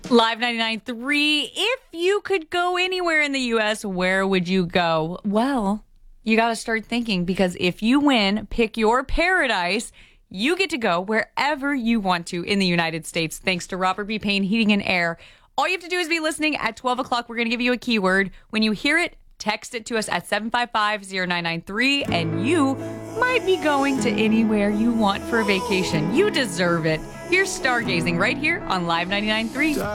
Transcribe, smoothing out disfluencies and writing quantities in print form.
Live 99.3. If you could go anywhere in the U.S., where would you go? Well, you got to start thinking, because if you win, pick your paradise, you get to go wherever you want to in the United States, thanks to Robert B. Payne Heating and Air. All you have to do is be listening at 12 o'clock. We're going to give you a keyword. When you hear it, text it to us at 755-0993, and you might be going to anywhere you want for a vacation. You deserve it. Here's Stargazing right here on Live 99.3.